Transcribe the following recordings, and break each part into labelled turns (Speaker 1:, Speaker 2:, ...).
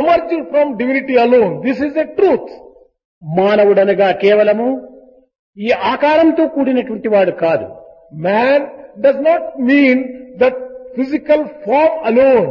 Speaker 1: emerged from divinity alone. This is a truth.
Speaker 2: మానవుడనగా కేవలము ఈ ఆకారంతో కూడినటువంటి వాడు కాదు.
Speaker 1: Man does not mean that physical form alone.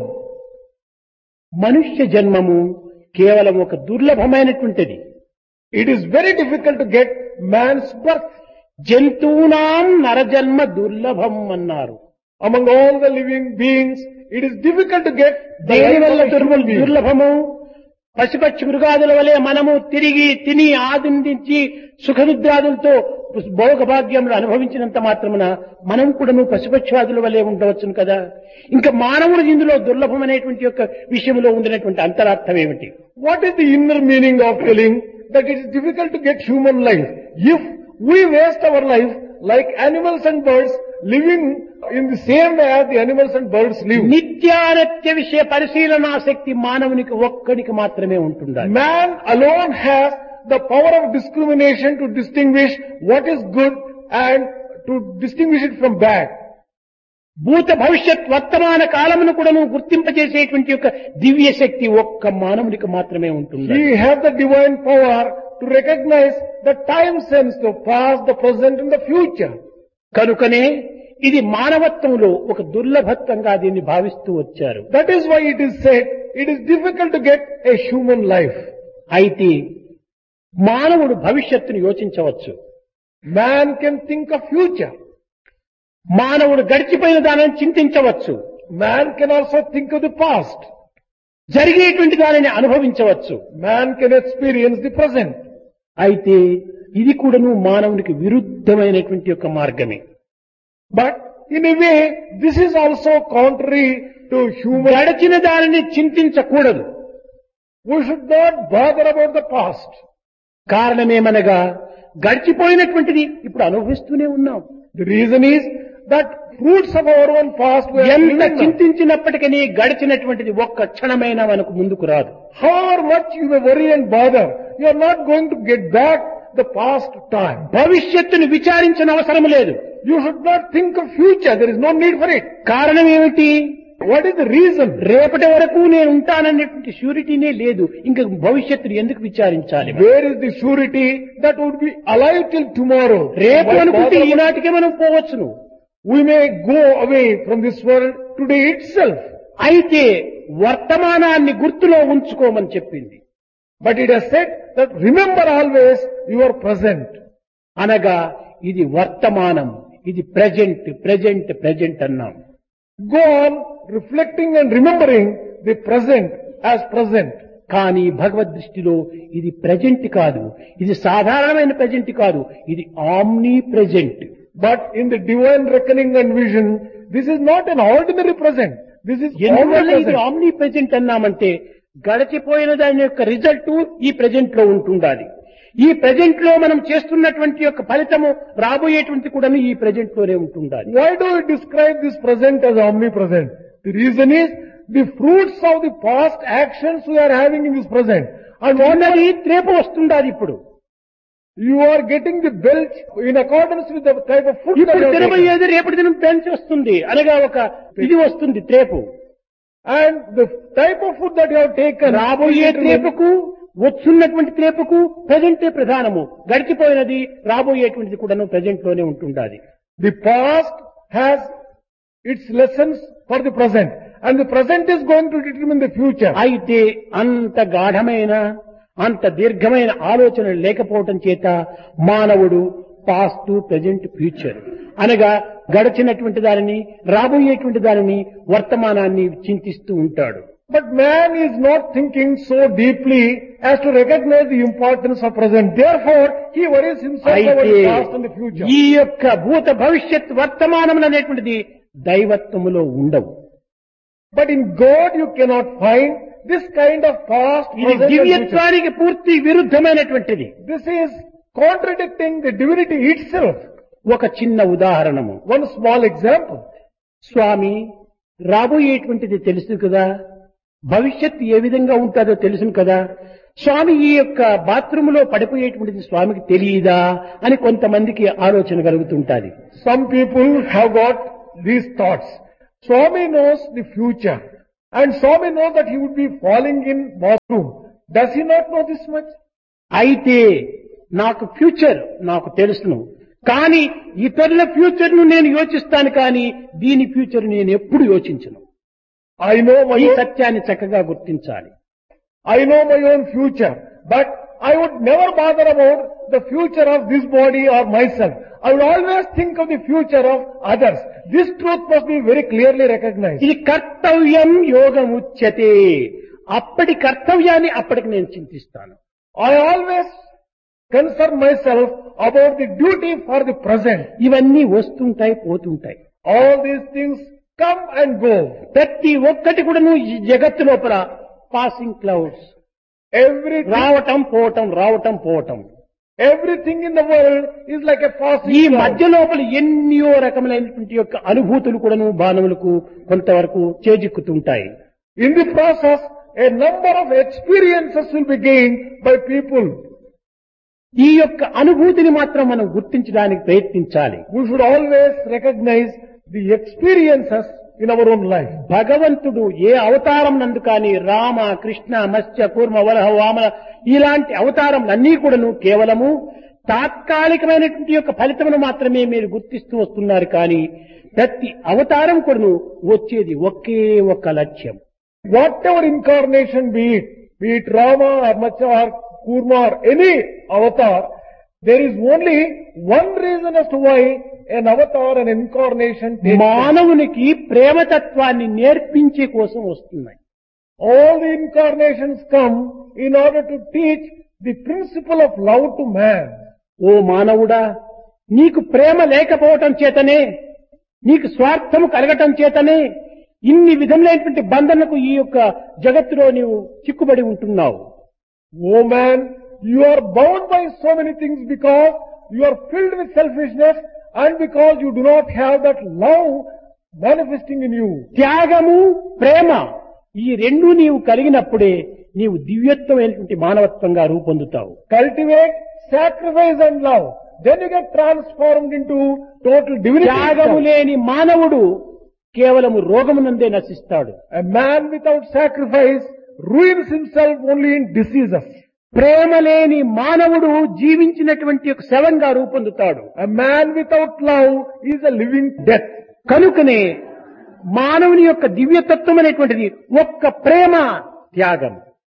Speaker 2: మనుష్య జన్మము కేవలం ఒక దుర్లభమైనటువంటిది.
Speaker 1: It is very difficult to get man's birth.
Speaker 2: జంతువునాం నరజన్మ దుర్లభం అన్నారు.
Speaker 1: Among all the living beings, it is difficult to get the
Speaker 2: దేని
Speaker 1: life
Speaker 2: వల్ల
Speaker 1: of a human being.
Speaker 2: దుర్లభము? పశుపక్షి మృగాదుల వలె మనము తిరిగి తిని ఆనందించి సుఖనిద్రాదులతో భోగభాగ్యములు అనుభవించినంత మాత్రమున మనం కూడాను పశుపక్షాదుల వలె ఉండవచ్చును కదా. ఇంకా మానవుడు ఇందులో దుర్లభం అనేటువంటి యొక్క విషయంలో ఉండినటువంటి అంతరార్థం ఏమిటి?
Speaker 1: What is the inner meaning of telling that it is difficult to get human life? If we waste our life like animals and birds, living in the same way as the animals and birds live.
Speaker 2: నిత్యానిత్య విషయ పరిశీలనా శక్తి మానవునికి ఒక్కడికి మాత్రమే ఉంటుండాలి.
Speaker 1: Man alone has the power of discrimination to distinguish what is good and to distinguish it from bad.
Speaker 2: భూత భవిష్యత్ వర్తమాన కాలమును కూడా గుర్తింపజేసేటువంటి యొక్క దివ్య శక్తి ఒక్క మానవునికి మాత్రమే ఉంటుంది.
Speaker 1: He has the divine power to recognize the time sense, the past, the present and the future.
Speaker 2: కనుకనే ఇది మానవత్వంలో ఒక దుర్లభత్వంగా దీన్ని భావిస్తూ వచ్చారు.
Speaker 1: That is why it is said it is difficult to get a human life.
Speaker 2: అయితే మానవుడు భవిష్యత్తును యోచించవచ్చు.
Speaker 1: Man can think of future.
Speaker 2: మానవుడు గడిచిపోయిన దానిని చింతించవచ్చు.
Speaker 1: Man can also think of the past.
Speaker 2: జరిగేటువంటి దానిని అనుభవించవచ్చు.
Speaker 1: Man can experience the present.
Speaker 2: అయితే ఇది కూడాను మానవునికి విరుద్ధమైనటువంటి యొక్క మార్గమే.
Speaker 1: But in a way, this is also contrary to human.
Speaker 2: గడిచిన దానిని చింతించకూడదు.
Speaker 1: We should not bother about the past.
Speaker 2: కారణమేమనగా గడిచిపోయినటువంటిది ఇప్పుడు అనుభవిస్తూనే ఉన్నాం.
Speaker 1: The reason is that fruits of our own past we are
Speaker 2: ఎంత
Speaker 1: living now.
Speaker 2: చింతించినప్పటికీ గడిచినటువంటిది ఒక్క క్షణమైనా మనకు ముందుకు రాదు.
Speaker 1: However much you may worry and bother, you are not going to get back the past time.
Speaker 2: భవిష్యత్తును విచారించిన అవసరం లేదు.
Speaker 1: You should not think of future. There is no need for it.
Speaker 2: కారణం ఏమిటి?
Speaker 1: What is the reason?
Speaker 2: రేపటి వరకు నేను ఉంటాననేటువంటి షూరిటీనే లేదు. ఇంకా భవిష్యత్తును ఎందుకు విచారించాలి?
Speaker 1: Where is the surety that would be alive till tomorrow?
Speaker 2: రేపు
Speaker 1: Why
Speaker 2: అనుకుంటే
Speaker 1: bother about-
Speaker 2: ఈనాటికే మనం పోవచ్చును.
Speaker 1: We may go away from this world today itself.
Speaker 2: అయితే వర్తమానాన్ని గుర్తులో ఉంచుకోమని చెప్పింది.
Speaker 1: But it has said that remember always your present.
Speaker 2: అనగా ఇది వర్తమానం, ఇది ప్రెజెంట్ ప్రెజెంట్ ప్రెజెంట్ అన్నాం.
Speaker 1: Go on reflecting and remembering the present as present.
Speaker 2: కానీ భగవద్ దృష్టిలో ఇది ప్రెజెంట్ కాదు, ఇది సాధారణమైన ప్రెజెంట్ కాదు, ఇది omni present.
Speaker 1: But in the divine reckoning and vision, this is not an ordinary present. This is
Speaker 2: ఎందువల్ల ఇది
Speaker 1: omnipresent.
Speaker 2: ఆమ్నీ ప్రెజెంట్ అన్నామంటే గడిచిపోయిన దాని యొక్క రిజల్ట్ ఈ ప్రెజెంట్ లో ఉంటుండాలి. ఈ ప్రెజెంట్ లో మనం చేస్తున్నటువంటి యొక్క ఫలితము రాబోయేటువంటి కూడా ఈ ప్రెజెంట్ లోనే ఉంటుండాలి.
Speaker 1: Why do we describe this present as omnipresent? The reason is the fruits of the past actions we are having in this present. And
Speaker 2: ఉన్నది రేపు వస్తుండాలి. ఇప్పుడు
Speaker 1: you are getting the belch in accordance with the type of food that
Speaker 2: ఇప్పుడు
Speaker 1: you are taking.
Speaker 2: తినబోయేది రేపటి దినం పెంచి వస్తుంది, అనగా ఒక ఇది వస్తుంది త్రేపు.
Speaker 1: And the type of food that you have taken.
Speaker 2: రాబోయే త్రేపుకు వచ్చున్నటువంటి త్రేపుకు ప్రజెంటే ప్రధానము. గడిచిపోయినది రాబోయేటువంటిది కూడాను ప్రజెంట్ లోనే ఉంటుండాలి.
Speaker 1: The past has its lessons for the present. And the present is going to determine the future.
Speaker 2: అయితే అంత గాఢమైన అంత దీర్ఘమైన ఆలోచన లేకపోవటం చేత మానవుడు పాస్ట్ ప్రజెంట్ ఫ్యూచర్ అనగా గడిచినటువంటి దానిని రాబోయేటువంటి దానిని వర్తమానాన్ని చింతిస్తూ ఉంటాడు.
Speaker 1: But man is not thinking so deeply as to recognize the importance of present. Therefore, he worries himself about
Speaker 2: అయితే
Speaker 1: the past and the future.
Speaker 2: ఈ యొక్క భూత భవిష్యత్ వర్తమానములు అనేటువంటిది దైవత్వములో ఉండవు.
Speaker 1: But in God you cannot find this kind of past,
Speaker 2: ఇది
Speaker 1: present and future.
Speaker 2: దివ్యత్వానికి పూర్తి విరుద్ధమైనటువంటిది.
Speaker 1: This is contradicting the divinity itself.
Speaker 2: ఒక చిన్న ఉదాహరణము.
Speaker 1: One small example.
Speaker 2: స్వామి, రాబోయేటువంటిది తెలుసు కదా, భవిష్యత్తు ఏ విధంగా ఉంటుందో తెలుసును కదా, స్వామి ఈ యొక్క బాత్రూమ్ లో పడిపోయేటువంటిది స్వామికి తెలియదా అని కొంతమందికి ఆలోచన కలుగుతుంటాది.
Speaker 1: Some people have got these thoughts. Swami knows the future. And Swami knows that he would be falling in bathroom. Does he not know this much?
Speaker 2: అయితే నాకు ఫ్యూచర్ నాకు తెలుసును, కానీ ఇతరుల ఫ్యూచర్ ను నేను యోచిస్తాను, కానీ దీని ఫ్యూచర్ నేను ఎప్పుడు యోచించను.
Speaker 1: I know my
Speaker 2: ఈ
Speaker 1: own,
Speaker 2: సత్యాన్ని చక్కగా గుర్తించాలి.
Speaker 1: I know my own future, but I would never bother about the future of this body or myself. I would always think of the future of others. This truth must be very clearly recognized.
Speaker 2: ఇది కర్తవ్యం యోగముచ్యతే. అప్పటి కర్తవ్యాన్ని అప్పటికి నేను చింతిస్తాను.
Speaker 1: I always concern myself about the duty for the present.
Speaker 2: ఇవన్నీ వస్తుంటాయి పోతుంటాయి.
Speaker 1: All these things come and go.
Speaker 2: ప్రతి ఒక్కటి కూడాను ఈ జగత్తు లోపల పాసింగ్ క్లౌడ్స్,
Speaker 1: Everything,
Speaker 2: రావటం పోవటం రావటం పోవటం.
Speaker 1: everything in the world is like a passing
Speaker 2: ఈ
Speaker 1: cloud.
Speaker 2: మధ్య లోపల ఎన్నో రకములైనటువంటి యొక్క అనుభూతులు కూడాను మానవులకు కొంతవరకు చేజిక్కుతుంటాయి.
Speaker 1: In the process, a number of experiences will be gained by people.
Speaker 2: ఈ యొక్క అనుభూతిని మాత్రం మనం గుర్తించడానికి ప్రయత్నించాలి.
Speaker 1: We should always recognize the experiences in our own life.
Speaker 2: భగవంతుడు ఏ అవతారం నందు కానీ రామ, కృష్ణ, మత్స్య, కూర్మ, వరహ, వామన ఇలాంటి అవతారములన్నీ కూడాను కేవలము తాత్కాలికమైనటువంటి యొక్క ఫలితమును మాత్రమే మీరు గుర్తిస్తూ వస్తున్నారు, కానీ ప్రతి అవతారం కూడాను వచ్చేది ఒకే ఒక్క లక్ష్యం.
Speaker 1: Whatever incarnation be it Rama or Matsya or Kurma or any avatar, there is only one reason as to why an avatar, an incarnation takes place.
Speaker 2: మానవునికి ప్రేమతత్వాన్ని నేర్పించే కోసం వస్తున్నాయి.
Speaker 1: All the incarnations come in order to teach the principle of love to man.
Speaker 2: ఓ మానవుడా, నీకు ప్రేమ లేకపోవటం చేతనే, నీకు స్వార్థము కలగటం చేతనే ఇన్ని విధములైనటువంటి బంధనకు ఈ యొక్క జగత్తులో నీవు చిక్కుబడి ఉంటున్నావు.
Speaker 1: Oh man, you are bound by so many things because you are filled with selfishness and because you do not have that love manifesting in you.
Speaker 2: త్యాగము, ప్రేమ ఈ రెండు నీవు కలిగినప్పుడే నీవు దివ్యత్వమైనటువంటి మానవత్వంగా రూపొందుతావు.
Speaker 1: Cultivate sacrifice and love. Then you get transformed into total divinity.
Speaker 2: త్యాగము లేని మానవుడు కేవలము రోగమునందే నశిస్తాడు.
Speaker 1: A man without sacrifice ruins himself only in diseases.
Speaker 2: ప్రేమ లేని మానవుడు జీవించినటువంటి ఒక శవంగా రూపొందుతాడు.
Speaker 1: A man without love is a living death.
Speaker 2: కనుకనే మానవుని యొక్క దివ్యతత్వం అనేటువంటిది ఒక్క ప్రేమ, త్యాగం.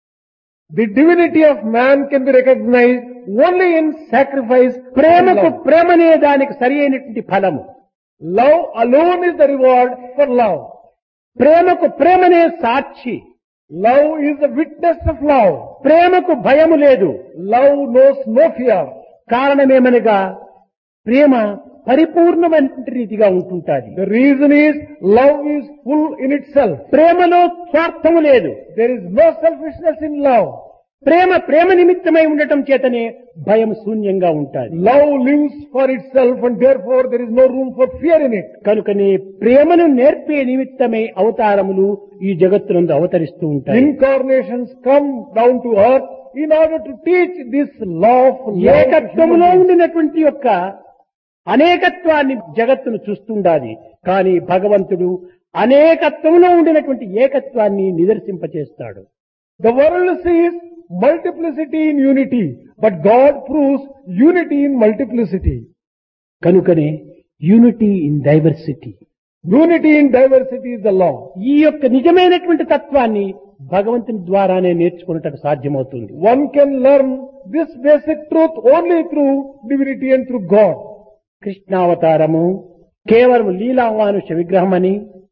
Speaker 1: The divinity of man can be recognized only in sacrifice.
Speaker 2: ప్రేమకు
Speaker 1: and love.
Speaker 2: ప్రేమనే దానికి సరి అయినటువంటి ఫలము.
Speaker 1: Love alone is the reward for love.
Speaker 2: ప్రేమకు ప్రేమనే సాక్షి.
Speaker 1: Love is the witness of love.
Speaker 2: ప్రేమకు భయము లేదు.
Speaker 1: Love knows no fear.
Speaker 2: కారణమేమనగా ప్రేమ పరిపూర్ణమైన రీతిగా ఉంటుంటాది.
Speaker 1: The reason is love is full in itself.
Speaker 2: ప్రేమలో స్వార్థము లేదు.
Speaker 1: There is no selfishness in love.
Speaker 2: ప్రేమ నిమిత్తమై ఉండటం చేతనే భయం శూన్యంగా ఉంటాది.
Speaker 1: Love lives for itself and therefore there is no room for fear in it.
Speaker 2: కనుకనే ప్రేమను నేర్పే నిమిత్తమై అవతారములు ఈ జగత్తునందు అవతరిస్తూ ఉంటాయి.
Speaker 1: Incarnations come down to earth in order to teach this law of love.
Speaker 2: ఏకత్వములో ఉండినటువంటి యొక్క అనేకత్వాన్ని జగత్తును చూస్తుండాలి, కానీ భగవంతుడు అనేకత్వంలో ఉండినటువంటి ఏకత్వాన్ని నిదర్శింపచేస్తాడు.
Speaker 1: The world sees multiplicity in unity, but God proves unity in multiplicity.
Speaker 2: కనుకనే unity in diversity.
Speaker 1: Unity in diversity is the law.
Speaker 2: ఈ యొక్క నిజమైనటువంటి తత్వాన్ని భగవంతుని ద్వారానే నేర్చుకున్నట్టు సాధ్యమవుతుంది.
Speaker 1: One can learn this basic truth only through divinity and through God.
Speaker 2: కృష్ణావతారము కేవలం లీలామానుష విగ్రహమని,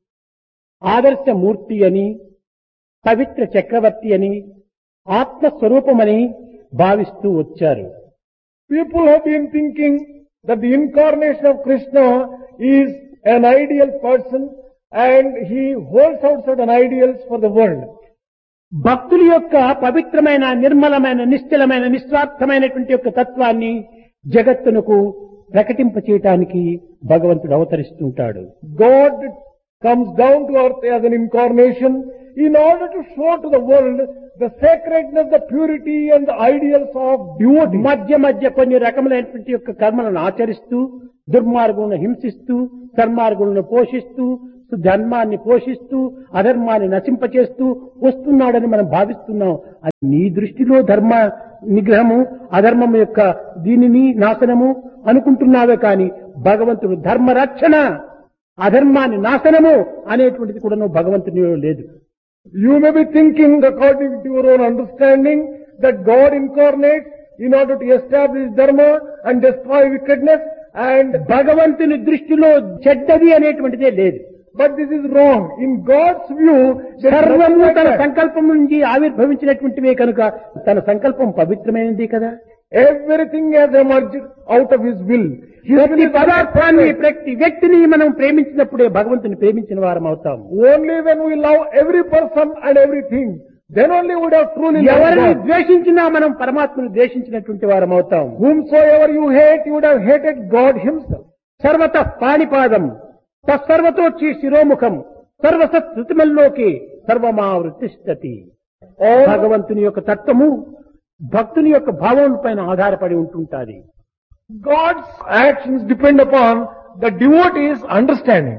Speaker 2: ఆదర్శమూర్తి అని, పవిత్ర చక్రవర్తి అని, ఆత్మస్వరూపమని భావిస్తూ వచ్చారు.
Speaker 1: People have been thinking that the incarnation of Krishna is an ideal person and he holds out certain ideals for the world.
Speaker 2: భక్తుల యొక్క పవిత్రమైన, నిర్మలమైన, నిశ్చలమైన, నిస్వార్థమైనటువంటి యొక్క తత్వాన్ని జగత్తునకు ప్రకటింపచేయటానికి భగవంతుడు అవతరిస్తుంటాడు.
Speaker 1: God comes down to earth as an incarnation in order to show to the world the sacredness, the purity and the ideals of devotee.
Speaker 2: మధ్య మధ్య కొన్ని రకములైనటువంటి యొక్క కర్మలను ఆచరిస్తూ, దుర్మార్గులను హింసిస్తూ, సన్మార్గులను పోషిస్తూ, ధర్మాన్ని పోషిస్తూ అధర్మాన్ని నశింపచేస్తూ వస్తున్నాడని మనం భావిస్తున్నాం. అది నీ దృష్టిలో ధర్మ నిగ్రహము అధర్మం యొక్క దీనిని నాశనము అనుకుంటున్నావే కాని భగవంతుడు ధర్మ రక్షణ అధర్మాన్ని నాశనము అనేటువంటిది కూడా నువ్వు భగవంతునిలో లేదు.
Speaker 1: You may be thinking according to your own understanding that God incarnates in order to establish dharma and destroy wickedness, and
Speaker 2: భగవంతుని దృష్టిలో చెడ్డది అనేటువంటిదే లేదు.
Speaker 1: but this is wrong. In God's view, there is
Speaker 2: సర్వము
Speaker 1: nothing like
Speaker 2: తన
Speaker 1: that.
Speaker 2: సంకల్పం నుంచి ఆవిర్భవించినటువంటివే కనుక తన సంకల్పం పవిత్రమైనది కదా.
Speaker 1: Everything has emerged out of His will. His will
Speaker 2: ప్రతి
Speaker 1: is
Speaker 2: పదార్థాన్ని
Speaker 1: perfect.
Speaker 2: ప్రతి వ్యక్తిని మనం ప్రేమించినప్పుడే భగవంతుని ప్రేమించిన వారం అవుతాం.
Speaker 1: Only when we love every person and everything, then only would have truly loved
Speaker 2: ఎవరిని
Speaker 1: God.
Speaker 2: ద్వేషించినా మనం పరమాత్మను ద్వేషించినటువంటి వారం అవుతాం.
Speaker 1: Whomsoever you hate, you would have hated God Himself.
Speaker 2: సర్వత పాణిపాదం తత్సర్వతోచ్చి శిరోముఖం సర్వసత్ శృతిమల్లోకి సర్వమావృతిష్టతి. భగవంతుని యొక్క తత్వము భక్తుని యొక్క భావం పైన ఆధారపడి ఉంటుంటాది.
Speaker 1: God's actions depend upon the devotee's understanding.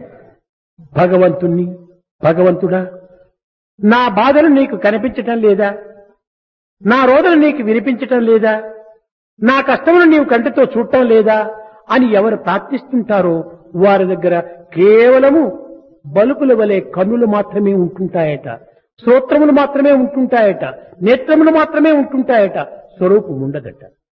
Speaker 2: భగవంతుడా నా బాధలు నీకు కనిపించటం లేదా, నా రోదలు నీకు వినిపించటం లేదా, నా కష్టములు నీవు కంటితో చూడటం లేదా అని ఎవరు ప్రార్థిస్తుంటారో వారి దగ్గర కేవలము బలుపుల వలె కన్నులు మాత్రమే ఉంటుంటాయట, శ్రోత్రములు మాత్రమే ఉంటుంటాయట, నేత్రములు మాత్రమే ఉంటుంటాయట, స్వరూపం ఉండదట.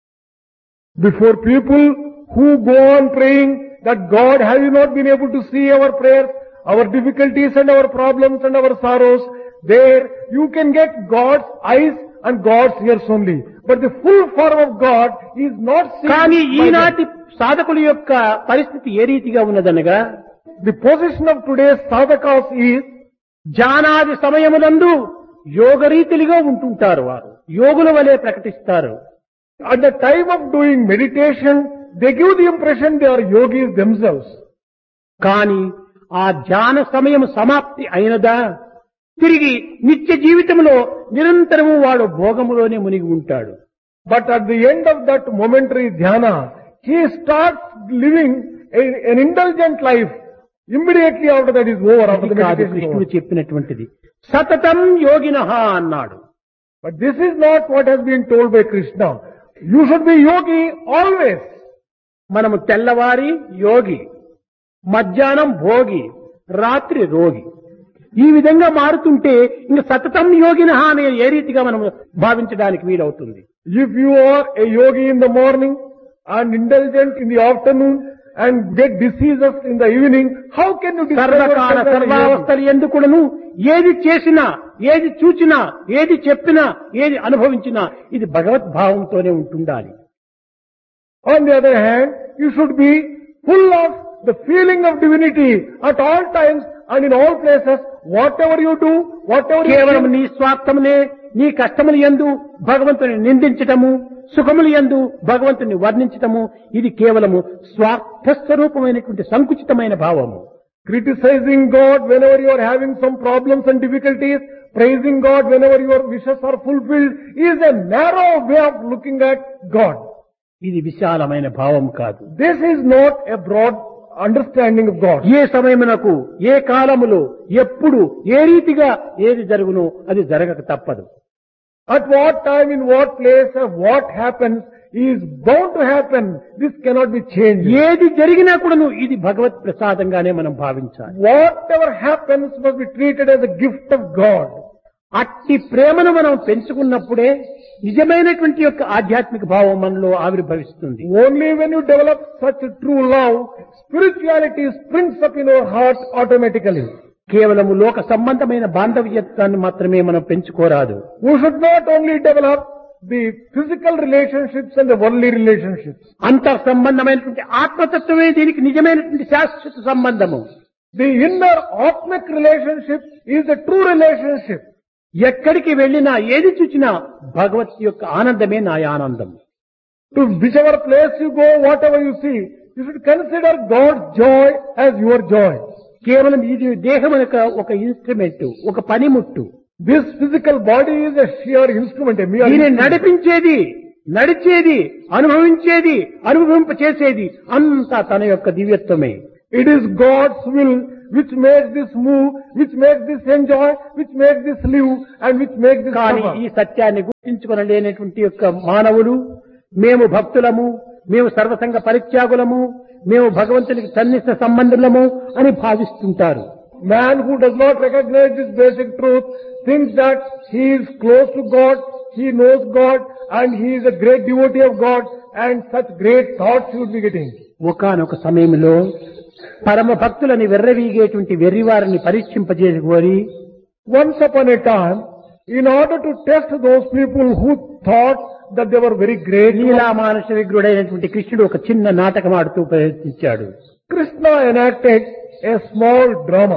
Speaker 1: Before people who go on praying that God, have you not been able to see our prayers, our difficulties and our problems and our sorrows, there you can get God's eyes and God's ears only. But the full form of God is not seen
Speaker 2: కానీ
Speaker 1: by them.
Speaker 2: ఈనాటి సాధకుల యొక్క పరిస్థితి ఏ రీతిగా ఉన్నదనగా
Speaker 1: The position of today's sadhakas is
Speaker 2: జానాది సమయములందు యోగరీతిలుగా ఉంటుంటారు. వారు యోగుల వలె ప్రకటిస్తారు.
Speaker 1: at the time of doing meditation, they give the impression they are yogis themselves.
Speaker 2: కానీ ఆ ధ్యాన సమయం సమాప్తి అయినదా తిరిగి నిత్య జీవితంలో నిరంతరము వాడు భోగములోనే మునిగి ఉంటాడు.
Speaker 1: But at the end of that momentary dhyana, he starts living an indulgent life. Immediately after that is over, after the
Speaker 2: ఇది కాదు
Speaker 1: meditation is
Speaker 2: కృష్ణుడు
Speaker 1: over.
Speaker 2: చెప్పినటువంటిది. సతతం యోగినః అన్నాడు.
Speaker 1: But this is not what has been told by Krishna. You should be yogi always.
Speaker 2: మనము తెల్లవారి యోగి, మధ్యాహ్నం భోగి, రాత్రి రోగి, ఈ విధంగా మారుతుంటే ఇంక సతతం యోగినః అనే ఏ రీతిగా మనం భావించడానికి వీలవుతుంది.
Speaker 1: If you are a yogi in the morning and indulgent in the afternoon and get diseases in the evening, how can you describe
Speaker 2: సర్వకాల
Speaker 1: yourself as a yogi?
Speaker 2: సర్వావస్థలు ఎందుకును ఏది చేసినా, ఏది చూచినా, ఏది చెప్పినా, ఏది అనుభవించినా ఇది భగవద్భావంతోనే ఉంటుండాలి.
Speaker 1: On the other hand, you should be full of the feeling of divinity at all times and in all places. Whatever you do, whatever you
Speaker 2: కేవలం
Speaker 1: think,
Speaker 2: నీ స్వార్థమునే నీ కష్టములు యందు భగవంతుని నిందించటము, సుఖములు యందు భగవంతుని వర్ణించటము ఇది కేవలము స్వార్థ స్వరూపమైనటువంటి సంకుచితమైన భావము.
Speaker 1: criticizing God whenever you are having some problems and difficulties, praising God whenever your wishes are fulfilled is a narrow way of looking at God.
Speaker 2: ఇది విశాలమైన భావం కాదు.
Speaker 1: This is not a broad understanding of God.
Speaker 2: ఏ సమయమునకు ఏ కాలములో ఎప్పుడు ఏ రీతిగా ఏది జరుగునో అది జరగక తప్పదు.
Speaker 1: At what time, in what place, what happens is bound to happen. This cannot be changed.
Speaker 2: ఏది జరిగినా కూడాను ఇది భగవత్ ప్రసాదంగానే మనం భావించాలి.
Speaker 1: Whatever happens must be treated as a gift of God.
Speaker 2: అట్టి ప్రేమను మనం పెంచుకున్నప్పుడే నిజమైనటువంటి యొక్క ఆధ్యాత్మిక భావం మనలో ఆవిర్భవిస్తుంది.
Speaker 1: Only when you develop such a true love, spirituality springs up in our heart automatically.
Speaker 2: కేవలము లోక సంబంధమైన బాంధవ్యత్వాన్ని మాత్రమే మనం పెంచుకోరాదు.
Speaker 1: We should not only develop the physical relationships and the worldly relationships.
Speaker 2: అంతర్ సంబంధమైనటువంటి ఆత్మతత్వమే దీనికి నిజమైనటువంటి శాశ్వత సంబంధము.
Speaker 1: The inner Atmic relationship is a true relationship.
Speaker 2: ఎక్కడికి వెళ్ళినా ఏది చూచినా భగవత్ యొక్క ఆనందమే నా ఆనందం.
Speaker 1: To whichever place you go, whatever you see, you should consider God's joy as your joy.
Speaker 2: కేవలం ఇది దేహం ఒక ఇన్స్ట్రుమెంట్, ఒక పనిముట్టు.
Speaker 1: This physical body is a sheer instrument, a mere
Speaker 2: దీన్ని
Speaker 1: instrument.
Speaker 2: నడిపించేది, నడిచేది, అనుభవించేది, అనుభవింప చేసేది అంతా తన యొక్క దివ్యత్వమే.
Speaker 1: It is God's will which makes this move, which makes this enjoy, which makes this live, and which makes this
Speaker 2: కానీ
Speaker 1: suffer.
Speaker 2: ఈ సత్యాన్ని గుర్తించుకొనలేనటువంటి యొక్క మానవులు మేము భక్తులము, మేము సర్వసంగ పరిత్యాగులము, మేము భగవంతునికి సన్నిహిత సంబంధులము అని భావిస్తుంటారు.
Speaker 1: Man who does not recognize this basic truth thinks that he is close to God, he knows God, and he is a great devotee of God, and such great thoughts he would be getting.
Speaker 2: ఒకానొక సమయంలో పరమ భక్తులని వెర్రవీగేటువంటి వెర్రివారిని పరీక్షింపజేసుకొని
Speaker 1: Once upon a time, in order to test those people who thought that they were very great,
Speaker 2: లీలా మానుష విగ్రుడైనటువంటి కృష్ణుడు ఒక చిన్న నాటకం ఆడుతూ ప్రయత్నించాడు.
Speaker 1: Krishna enacted a small drama.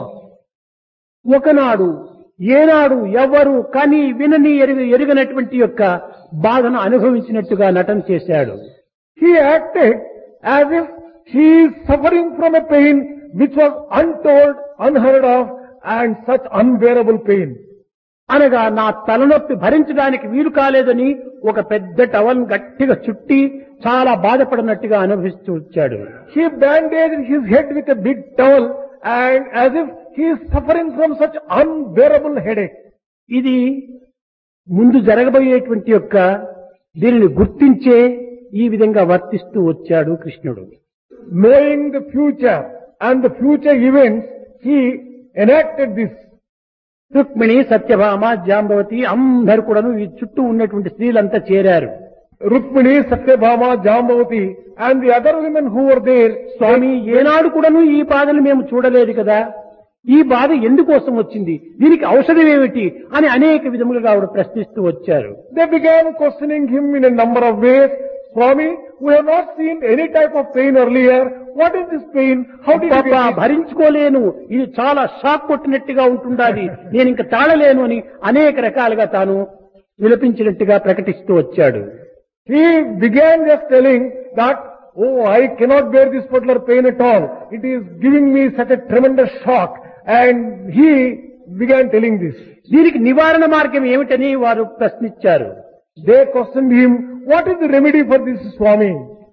Speaker 2: ఒకనాడు ఏనాడు ఎవ్వరు కని వినని ఎరుగనటువంటి యొక్క బాధను అనుభవించినట్టుగా నటన చేశాడు.
Speaker 1: He acted as if he is suffering from a pain which was untold, unheard of, and such unbearable pain.
Speaker 2: అనగా నా తలనొప్పి భరించడానికి వీలు కాలేదని ఒక పెద్ద టవల్ గట్టిగా చుట్టి చాలా బాధపడినట్టుగా అనుభవిస్తూ వచ్చాడు.
Speaker 1: He bandaged his head with a big towel and as if he is suffering from such unbearable headache.
Speaker 2: ఇది ముందు జరగబోయేటువంటి యొక్క దీనిని గుర్తించే ఈ విధంగా వర్తిస్తూ వచ్చాడు కృష్ణుడు.
Speaker 1: Knowing the future and the future events, he enacted this.
Speaker 2: Rukmini, Satyabhama, Jambavati అందరూ కూడాను ఈ చుట్టూ ఉన్నటువంటి స్త్రీలంతా చేరారు.
Speaker 1: Rukmini, Satyabhama, Jambavati and the other women who were there,
Speaker 2: స్వామి ఏనాడు కూడాను ఈ బాధను మేము చూడలేదు కదా, ఈ బాధ ఎందుకోసం వచ్చింది, దీనికి ఔషధం ఏమిటి అని అనేక విధములుగా ఆవిడ ప్రశ్నిస్తూ వచ్చారు.
Speaker 1: they began questioning him in a number of ways. Swami, we have not seen any type of pain earlier. What is this pain? How did you
Speaker 2: పాప
Speaker 1: get it?
Speaker 2: భరించుకోలేను, ఇది చాలా షాక్ కొట్టినట్టుగా ఉంటుండాలి, నేను ఇంకా తాళలేను అని అనేక రకాలుగా తాను విలపించినట్టుగా ప్రకటిస్తూ వచ్చాడు.
Speaker 1: He began just telling that, oh, I cannot bear this particular pain at all. It is giving me such a tremendous shock. And he began telling this.
Speaker 2: దీనికి నివారణ మార్గం ఏమిటని వారు ప్రశ్నించారు.
Speaker 1: They questioned him, what is the remedy for this, Swami?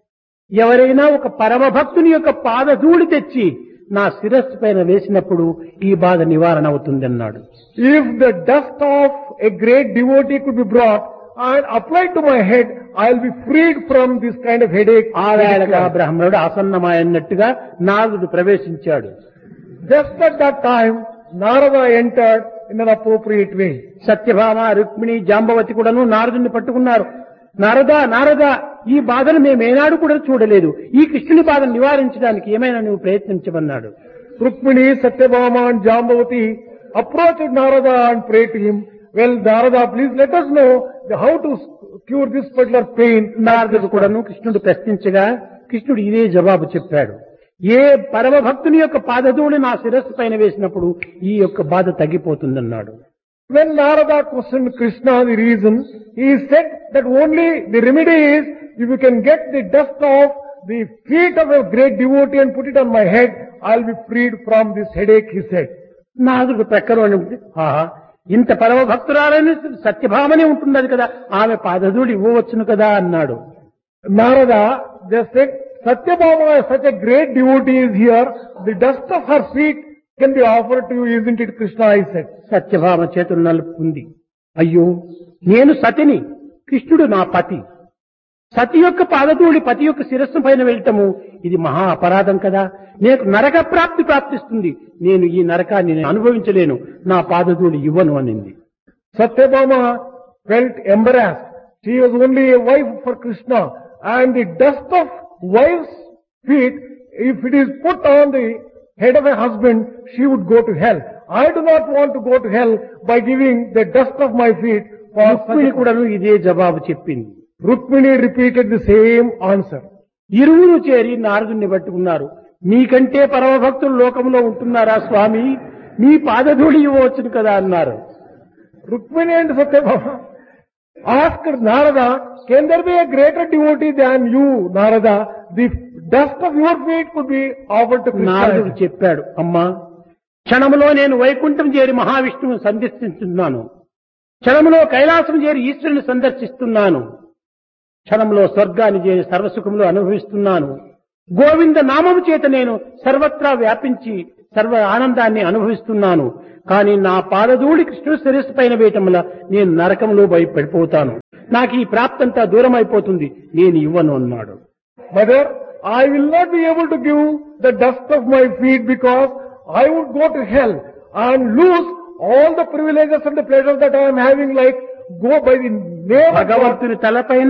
Speaker 2: ఎవరైనా ఒక పరమ భక్తుని యొక్క పాదధూళి తెచ్చి నా శిరస్సు పైన వేసినప్పుడు ఈ బాధ నివారణ అవుతుందన్నాడు.
Speaker 1: If the dust of a great devotee could be brought and applied to my head, I'll be freed from this kind of headache.
Speaker 2: ఆవేళగా బ్రాహ్మణుడు ఆసన్నమైనట్టుగా నారదుడు ప్రవేశించాడు.
Speaker 1: Just at that time, Narada entered in an appropriate way.
Speaker 2: Satyabhama, Rukmini, Jambavati కూడాను నారదుని పట్టుకున్నారు. నారదా, ఈ బాధను మేమేనాడు కూడా చూడలేదు, ఈ కృష్ణుని బాధను నివారించడానికి ఏమైనా నువ్వు ప్రయత్నించమన్నాడు.
Speaker 1: Rukmini, Satyabhama and Jambavati approached Narada and prayed to him, well, Narada, please let us know how to cure this particular pain.
Speaker 2: నారదుడు కూడాను కృష్ణుడు ప్రశ్నించగా కృష్ణుడు ఇదే జవాబు చెప్పాడు. ఏ పరమ భక్తుని యొక్క పాదధూళి నా శిరస్సు పైన వేసినప్పుడు ఈ యొక్క బాధ తగ్గిపోతుందన్నాడు.
Speaker 1: When Narada questioned Krishna the reason, he said that only the remedy is if you can get the dust off the feet of a great devotee and put it on my head, I'll be freed from this headache, he said.
Speaker 2: నారదుడు ప్రక్కన ఉండి, ఆహా, ఇంత పరమ భక్తురాలని సత్యభామనే ఉంటున్నది కదా, ఆమె పాదధూళి ఇవ్వవచ్చును కదా అన్నాడు.
Speaker 1: Narada just said, Satyabhama, such a great devotee is here, the dust of her feet can be offered to you, isn't it, Krishna, I said.
Speaker 2: Satyabhama చేతులు నలుపుకుంది. అయ్యో, నేను సతిని, కృష్ణుడు నా పతి. సతి యొక్క పాదధూళి పతి యొక్క శిరస్సు పైన వెళ్ళటము ఇది మహా అపరాధం కదా, నేను నరక ప్రాప్తిస్తుంది, నేను ఈ నరకాన్ని నేను అనుభవించలేను, నా పాదధూళి ఇవ్వను అనింది.
Speaker 1: Satyabhama felt embarrassed. She was only a wife for Krishna, and the dust of wife's feet, if it is put on the head of a husband, she would go to hell. I do not want to go to hell by giving the dust of my feet for
Speaker 2: Rukmini
Speaker 1: such a...
Speaker 2: కూడాను ఇదే జవాబు చెప్పింది.
Speaker 1: Rukmini repeated the same answer.
Speaker 2: ఇరువురు చేరి నారదుని పట్టుకున్నారు. మీకంటే పరమ భక్తులు లోకంలో ఉంటున్నారా స్వామి, మీ పాదధూళి ఇవ్వవచ్చును కదా అన్నారు.
Speaker 1: Rukmini and Satyabhama asked Narada, can there be a greater devotee than you, Narada? The dust of your feet could be offered to
Speaker 2: నారదుడు
Speaker 1: Krishna.
Speaker 2: చెప్పాడు, అమ్మా, క్షణములో నేను వైకుంఠం చేరి మహావిష్ణువుని సందర్శిస్తున్నాను, క్షణములో కైలాసం చేరి ఈశ్వరుని సందర్శిస్తున్నాను, క్షణంలో స్వర్గాన్ని చేరి సర్వసుఖములు అనుభవిస్తున్నాను, గోవింద నామము చేత నేను సర్వత్రా వ్యాపించి సర్వ ఆనందాన్ని అనుభవిస్తున్నాను. కానీ నా పాదధూళి కృష్ణుడి శిరస్సు పైన వేయటం వల్ల నేను నరకంలో పడిపోతాను. నాకు ఈ ప్రాప్తంతా దూరం అయిపోతుంది, నేను ఇవ్వను అన్నాడు.
Speaker 1: Mother, I will not be able to give the dust of my feet because I would go to hell and lose all the privileges and the pleasures that I am having, like go by the name of God.
Speaker 2: భగవంతుని తలపైన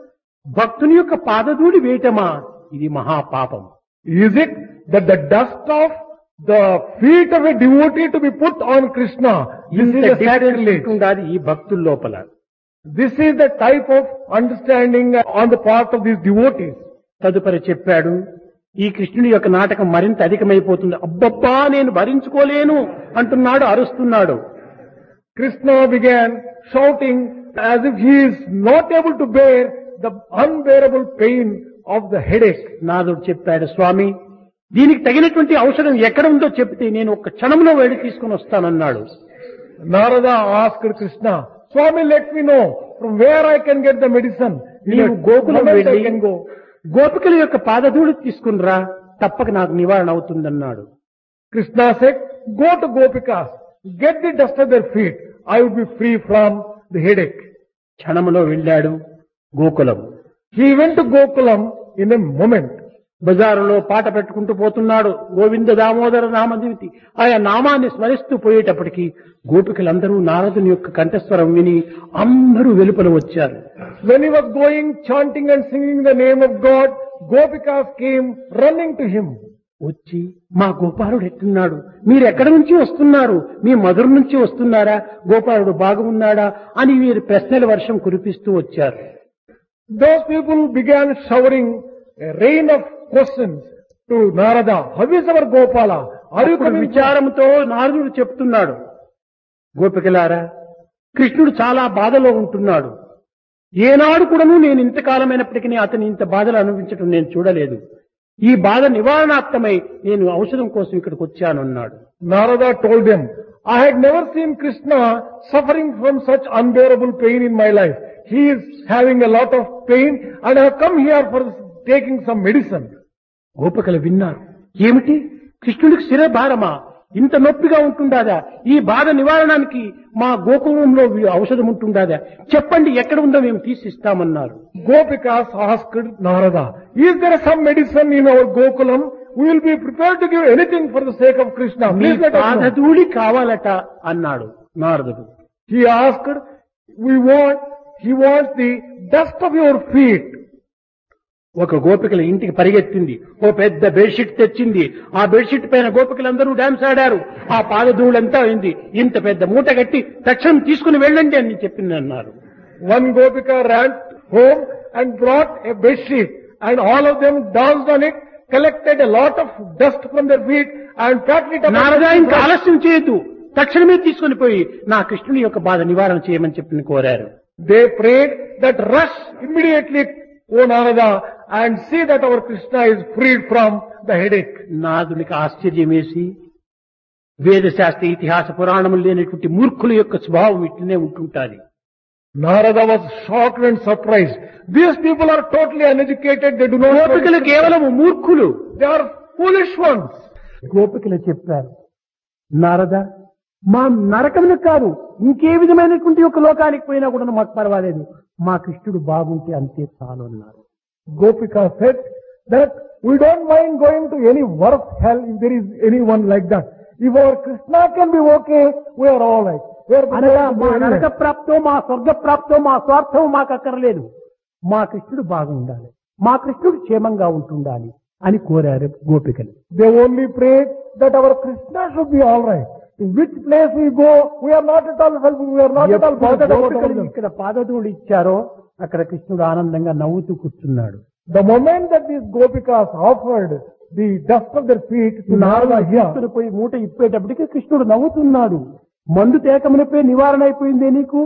Speaker 2: భక్తుని యొక్క పాదధూళి వేయటమా, ఇది మహాపాపం.
Speaker 1: Is it that the dust of the feet of a devotee to be put on Krishna? This is a sacrilege.
Speaker 2: ఉండాలి ఈ భక్తుల లోపల.
Speaker 1: This is the type of understanding on the part of these devotees.
Speaker 2: తదుపరి చెప్పాడు, ఈ కృష్ణుని యొక్క నాటకం మరింత అధికమైపోతుంది. అబ్బబ్బా నేను భరించుకోలేను అంటున్నాడు, అరుస్తున్నాడు.
Speaker 1: Krishna began shouting as if he is not able to bear the unbearable pain of the headache.
Speaker 2: నాదుడు చెప్పాడు, స్వామి దీనికి తగినటువంటి ఔషధం ఎక్కడ ఉందో చెప్తే నేను ఒక క్షణంలో వెళ్ళి తీసుకుని వస్తానన్నాడు.
Speaker 1: Narada asked Krishna, Swami, let me know from where I can get the medicine.
Speaker 2: నీవు గోకులం
Speaker 1: I
Speaker 2: వెళ్ళి
Speaker 1: can go.
Speaker 2: గోపికల యొక్క పాదధూళి తీసుకునిరా, తప్పక నాకు నివారణ అవుతుందన్నాడు.
Speaker 1: Krishna said, go to Gopikas, get the dust of their feet. I would be free from the headache.
Speaker 2: క్షణంలో వెళ్ళాడు Gokulam.
Speaker 1: He went to Gokulam in a moment.
Speaker 2: బజారులో పాట పెట్టుకుంటూ పోతున్నాడు, గోవింద దామోదర నామదివితి. ఆయా నామాన్ని స్మరిస్తూ పోయేటప్పటికి గోపికలందరూ నారదుని యొక్క కంఠస్వరం విని అందరూ వెలుపల వచ్చారు.
Speaker 1: When he was going, chanting and singing the name of God, Gopikas came running to him.
Speaker 2: వచ్చి, మా గోపాలుడు ఎట్టున్నాడు, మీరు ఎక్కడి నుంచి వస్తున్నారు, మీ మధుర నుంచి వస్తున్నారా, గోపాలుడు బాగున్నాడా అని వీరు ప్రశ్నల వర్షం కురిపిస్తూ వచ్చారు.
Speaker 1: Those people began showering a rain of questions to Narada. How is our Gopala? Are you
Speaker 2: అప్పుడు
Speaker 1: coming?
Speaker 2: విచారంతో నారదుడు చెప్తున్నాడు, గోపికలారా, కృష్ణుడు చాలా బాధలో ఉంటున్నాడు. ఏనాడు కూడాను నేను ఇంతకాలమైనప్పటికీ అతని ఇంత బాధలు అనుభవించడం నేను చూడలేదు. ఈ బాధ నివారణార్థమై నేను ఔషధం కోసం ఇక్కడికి వచ్చాను అన్నాడు.
Speaker 1: Narada told him, I had never seen Krishna suffering from such unbearable pain in my life. He is having a lot of pain and I have come here for taking some medicine.
Speaker 2: గోపికలు విన్నారు, ఏమిటి కృష్ణుడికి శిరభారమా, ఇంత నొప్పిగా ఉంటుండాదా, ఈ బాధ నివారణానికి మా గోకులంలో ఔషధం ఉంటుండాదా, చెప్పండి ఎక్కడ ఉందో మేము తీసిస్తామన్నారు.
Speaker 1: Gopikas asked Narada, is there some medicine in our Gokulam? We will be prepared to give anything for the sake of Krishna.
Speaker 2: Me
Speaker 1: Please let us know.
Speaker 2: పాదధూళి కావాలట అన్నాడు నారదుడు.
Speaker 1: He asked, he wants the dust of your feet.
Speaker 2: ఒక గోపికల ఇంటికి పరిగెత్తింది, ఓ పెద్ద bedsheet తెచ్చింది. ఆ బెడ్షీట్ పైన గోపికలందరూ డాన్స్ ఆడారు. ఆ పాదధూళంతా అయింది. ఇంత పెద్ద మూట కట్టి తక్షణం తీసుకుని వెళ్ళండి అని చెప్పింది అన్నారు.
Speaker 1: One Gopika ran home and brought a bedsheet and all of them danced on it, collected a lot of dust from their feet and packed it up.
Speaker 2: Narada ఇంకా ఆలస్యం చేయొద్దు, తక్షణమే తీసుకుని పోయి నా కృష్ణుని యొక్క బాధ నివారణ చేయమని చెప్పి కోరారు.
Speaker 1: They prayed that rush immediately, O Narada, and see that our Krishna is freed from the headache.
Speaker 2: నాదునికి ఆశ్చర్యం వేసి, వేదశాస్త్ర ఇతిహాస పురాణములు లేనటువంటి మూర్ఖుల యొక్క స్వభావం ఇట్లనే ఉంటుంటాది.
Speaker 1: Narada was shocked and surprised. These people are totally uneducated. They do not know.
Speaker 2: గోపికలు కేవలం మూర్ఖులు.
Speaker 1: They are foolish ones.
Speaker 2: గోపికలు చెప్పారు, నారద మా నరకమును కాదు ఇంకే విధమైనటువంటి ఒక లోకానికి పోయినా కూడా మాకు పర్వాలేదు, మా కృష్ణుడు బాగుంటే అంతే చాలు అన్నారు.
Speaker 1: Gopika said that we don't mind going to any worse hell if there is anyone like that. If our Krishna can be okay, we are all right. We are
Speaker 2: అనగా మా
Speaker 1: prepared to go
Speaker 2: నరక
Speaker 1: anywhere.
Speaker 2: ప్రాప్తో మా స్వర్గ ప్రాప్తో మా స్వార్థం మాకు అక్కర్లేదు, మా కృష్ణుడు బాగుండాలి, మా కృష్ణుడు క్షేమంగా ఉంటుండాలి అని కోరారు గోపికలు.
Speaker 1: They only prayed that our Krishna should be all right. In which place we go, we are not at all helpful. We are not at all bothered about all
Speaker 2: గోపికలు
Speaker 1: them.
Speaker 2: ఇక్కడ పాదధూళి ఇచ్చారో అక్కడ కృష్ణుడు ఆనందంగా నవ్వుతూ కూర్చున్నాడు.
Speaker 1: The moment that these Gopikas offered the dust of their feet to Narada here,
Speaker 2: తీసుకుని పోయి మూట ఇప్పేటప్పటికి కృష్ణుడు నవ్వుతున్నాడు. మందు తేకమునిపై నివారణ అయిపోయిందే నీకు.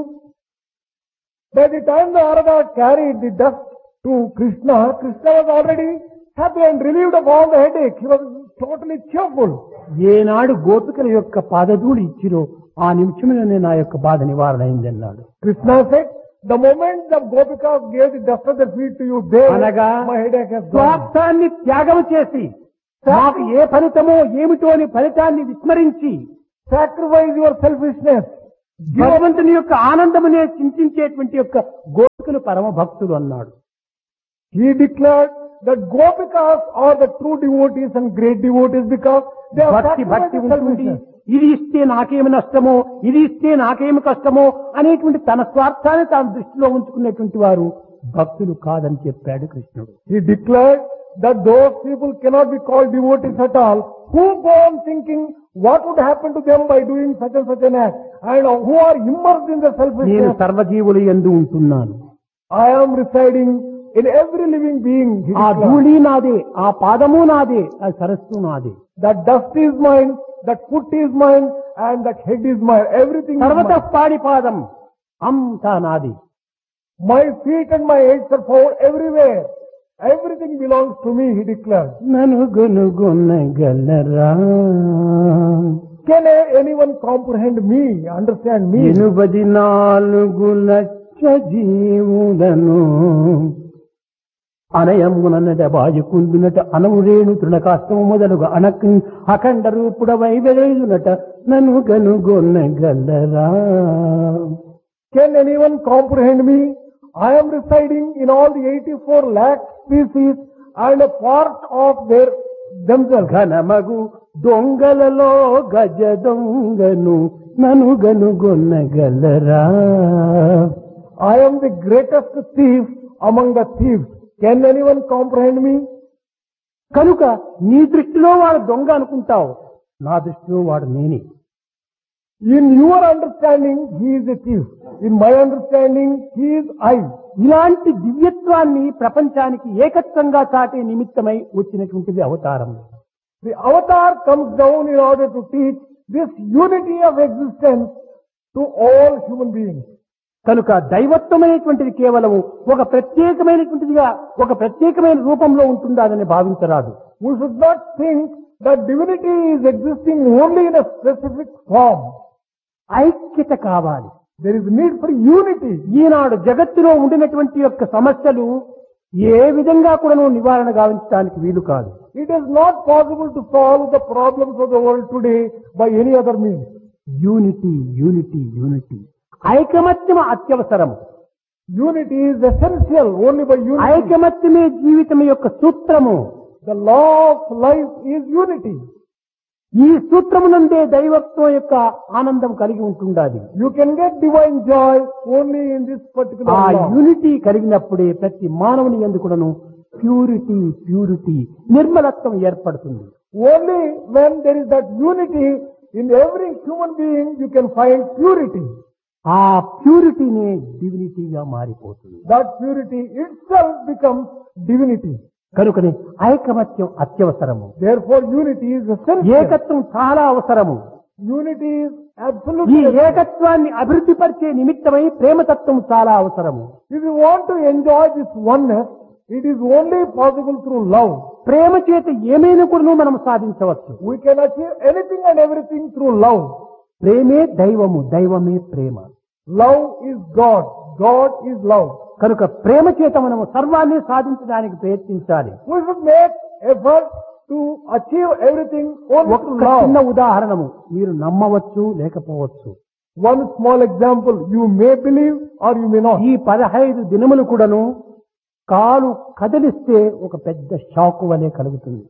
Speaker 1: by the time Narada carried the dust to Krishna, Krishna was already happy and relieved of all the headache. He was totally cheerful.
Speaker 2: ఏనాడు గోపికల యొక్క పాదధూళి ఇచ్చిరో ఆ నిమిషంలోనే నా యొక్క బాధ నివారణ అయిందన్నాడు.
Speaker 1: Krishna said, the moment the Gopikas gave the dust of their feet to you, there
Speaker 2: అనగా
Speaker 1: my headache has gone.
Speaker 2: స్వార్థాన్ని త్యాగం చేసి నాకు ఏ ఫలితమో ఏమిటో అని ఫలితాన్ని విస్మరించి
Speaker 1: sacrifice your selfishness.
Speaker 2: భగవంతుని యొక్క ఆనందమునే చింతించేటువంటి యొక్క గోపికలు పరమ భక్తులు అన్నాడు.
Speaker 1: He declared that Gopikas are the true devotees and great devotees because they have
Speaker 2: భక్తి భక్తి
Speaker 1: sacrificed
Speaker 2: ఉంటుంది.
Speaker 1: selfishness.
Speaker 2: ఇది ఇస్తే నాకేమి నష్టమో, ఇది ఇస్తే నాకేమి కష్టమో అనేటువంటి తన స్వార్థాన్ని తాను దృష్టిలో ఉంచుకునేటువంటి వారు భక్తులు కాదని చెప్పాడు కృష్ణుడు.
Speaker 1: He declared that those people cannot be called devotees at all who go on thinking what would happen to them by doing such and such an act and who are immersed in the
Speaker 2: నేను
Speaker 1: selfishness.
Speaker 2: సర్వజీవులు యందు ఉంటున్నాను.
Speaker 1: I am residing in every living being. He
Speaker 2: ఆ
Speaker 1: declared.
Speaker 2: ధూళి నాదే, ఆ పాదము నాదే, ఆ సరస్సు నాదే.
Speaker 1: That dust is mine, that foot is mine, and that head is mine. Everything is
Speaker 2: సర్వత
Speaker 1: mine.
Speaker 2: పాడి పాదం అంతా నాది.
Speaker 1: My feet and my heads are found everywhere. Everything belongs to me, he declared.
Speaker 2: నను గొనుగొనగలరా
Speaker 1: Can anyone comprehend me, understand me?
Speaker 2: 84 లక్ష జీవులను అనయమునట బాజుకుందునట అనవురేణు తృణకాష్టము మొదలుగా అఖండ రూపుడవై వెదయునట నన్ను గనుగొనగలరా.
Speaker 1: Can anyone comprehend me? I am residing in all the 84 lakh species and a part of themselves.
Speaker 2: ఘనమగు దొంగలలో గజ దొంగను నన్ను గనుగొనగలరా.
Speaker 1: I am the greatest thief among the thieves. Can anyone comprehend me?
Speaker 2: కనుక నీ దృష్టిలో వాడు దొంగ అనుకుంటావు, నా దృష్టిలో వాడు నేనే.
Speaker 1: In your understanding, he is a thief. In my understanding, he is I.
Speaker 2: ఇలాంటి దివ్యత్వాన్ని ప్రపంచానికి ఏకత్వంగా చాటే నిమిత్తమై వచ్చినటువంటిది అవతారం.
Speaker 1: The avatar comes down in order to teach this unity of existence to all human beings.
Speaker 2: కనుక దైవత్వమైనటువంటిది కేవలం ఒక ప్రత్యేకమైనటువంటిదిగా ఒక ప్రత్యేకమైన రూపంలో ఉంటుందని భావించరాదు.
Speaker 1: We should not think that divinity is existing only in a specific form.
Speaker 2: ఐక్యత కావాలి.
Speaker 1: There is need for unity.
Speaker 2: ఈనాడు జగత్తులో ఉండినటువంటి యొక్క సమస్యలు ఏ విధంగా కూడా నివారణ గావించడానికి వీలు కాదు.
Speaker 1: It is not possible to solve the problems of the world today by any other means.
Speaker 2: Unity unity unity. ఐకమత్యం అత్యవసరం.
Speaker 1: Unity is essential only by unity.
Speaker 2: ఐకమత్యమే జీవితం యొక్క సూత్రము.
Speaker 1: The law of life is unity.
Speaker 2: ఈ సూత్రమునందే దైవత్వం యొక్క ఆనందం కలిగి ఉంటుండాలి.
Speaker 1: You can get divine joy only in this particular
Speaker 2: ఆ
Speaker 1: law.
Speaker 2: యూనిటీ కలిగినప్పుడే ప్రతి మానవుని యందు కూడాను ప్యూరిటీ ప్యూరిటీ నిర్మలత్వం ఏర్పడుతుంది.
Speaker 1: Only when there is that unity in every human being you can find purity.
Speaker 2: ఆ ప్యూరిటీనే డివినిటీగా మారిపోతుంది.
Speaker 1: That purity itself becomes divinity.
Speaker 2: కనుకనే ఐకమత్యం అత్యవసరము.
Speaker 1: Therefore unity is essential.
Speaker 2: ఏకత్వం చాలా అవసరము.
Speaker 1: Unity is
Speaker 2: ఈ
Speaker 1: absolutely essential.
Speaker 2: ఏకత్వాన్ని అభివృద్ధి పరిచే నిమిత్తమై ప్రేమతత్వం చాలా అవసరము.
Speaker 1: If you want to enjoy this oneness, it is only possible through love.
Speaker 2: ప్రేమ చేత ఏమైనా కూడా మనం సాధించవచ్చు.
Speaker 1: We can achieve anything and everything through love.
Speaker 2: ప్రేమే దైవము, దైవమే ప్రేమ.
Speaker 1: Love is God. God is love.
Speaker 2: కనుక ప్రేమ చేత మనము సర్వాన్ని సాధించడానికి ప్రయత్నించాలి.
Speaker 1: We should make effort to achieve everything only
Speaker 2: ఒక
Speaker 1: through
Speaker 2: చిన్న
Speaker 1: love.
Speaker 2: ఉదాహరణము మీరు నమ్మవచ్చు లేకపోవచ్చు.
Speaker 1: One small example, you may believe or you may not.
Speaker 2: ఈ 15 దినములు కూడాను కాలు కదిలిస్తే ఒక పెద్ద షాక్ వలె కలుగుతుంది.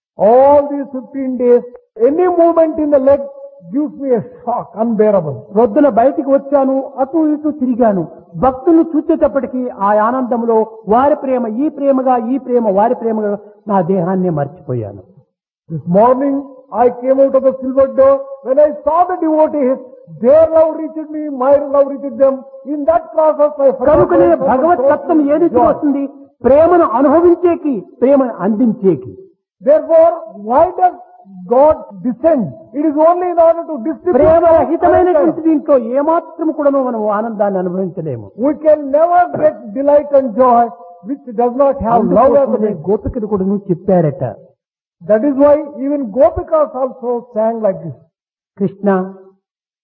Speaker 1: All these 15 days, any movement in the leg gives me a shock, unbearable.
Speaker 2: రొద్దున బయటికి వచ్చాను, అటు ఇటు తిరిగాను. భక్తులను చూసేటప్పటికీ ఆ ఆనందంలో వారి ప్రేమ ఈ ప్రేమగా, ఈ ప్రేమ వారి ప్రేమగా నా దేహాన్ని మర్చిపోయాను.
Speaker 1: This morning, I came out of the silver door. When I saw the devotees, their love reached me, my love reached them. In that process, I forgot
Speaker 2: కనుకనే
Speaker 1: myself and
Speaker 2: భగవత్
Speaker 1: sought
Speaker 2: తత్వం ఏ రీతిలో
Speaker 1: joy.
Speaker 2: వస్తుంది? ప్రేమను అనుభవించేకి, ప్రేమను అందించేకి.
Speaker 1: Therefore, why does God descend? It is only in order to distribute.
Speaker 2: ప్రేమరహితమైనటువంటి దీంట్లో ఏమాత్రం కూడా మనం ఆనందాన్ని అనుభవించలేము.
Speaker 1: We can never get delight and joy which does not have love as a
Speaker 2: అందుకోసమే
Speaker 1: base.
Speaker 2: గోపికలు కూడా చెప్పారట,
Speaker 1: That is why even Gopikas also sang like this.
Speaker 2: Krishna